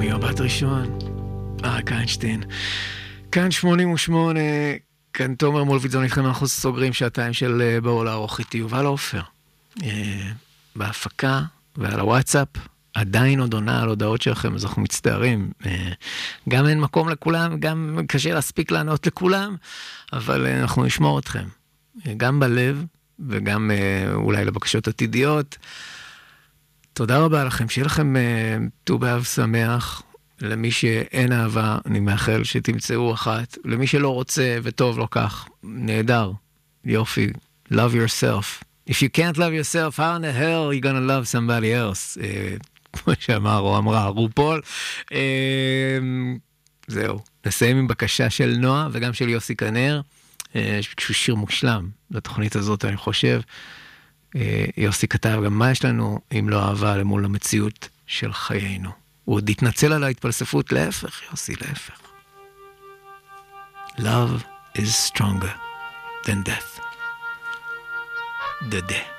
ממבט ראשון, אריק איינשטיין. כאן 88, כאן תומר מולביטזון איתכם, אנחנו סוגרים שעתיים של באו לערוך איתי, יובל עופר. בהפקה ועל הוואטסאפ, עדיין עוד עונה על הודעות שלכם, אז אנחנו מצטערים. גם אין מקום לכולם, גם קשה להספיק לענות לכולם, אבל אנחנו נשמור אתכם. גם בלב, וגם אולי לבקשות עתידיות. תודה רבה לכם, שיהיה לכם ט"ו באב שמח. למי שאין אהבה, אני מאחל שתמצאו אחת. למי שלא רוצה וטוב לו כך, נהדר, יופי, love yourself. If you can't love yourself, how in the hell are you gonna love somebody else? כמו שאמר או אמרה רופול. זהו, נסיים עם בקשה של נועה וגם של יוסי כנר. יש שיר מושלם לתוכנית הזאת, אני חושב. יוסי כתב גם מה יש לנו אם לא אהבה למול המציאות של חיינו. הוא עוד התנצל על ההתפלספות, להפך, יוסי, להפך. Love is stronger than death. The death.